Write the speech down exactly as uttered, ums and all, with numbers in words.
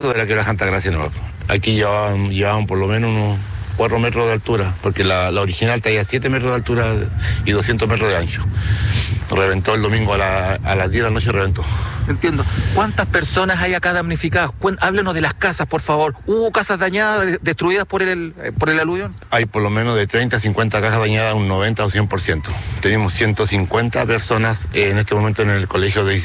de la quebrada Santa Gracia no. Aquí llevaban, llevaban por lo menos unos cuatro metros de altura, porque la, la original tenía siete metros de altura y doscientos metros de ancho. Reventó el domingo a, la, a las diez de la noche, reventó. Entiendo. ¿Cuántas personas hay acá damnificadas? Cuen- Háblenos de las casas, por favor. ¿Hubo casas dañadas, de- destruidas por el, eh, por el aluvión? Hay por lo menos de treinta a cincuenta cajas dañadas, un noventa o cien por ciento. Tenemos ciento cincuenta personas en este momento en el colegio de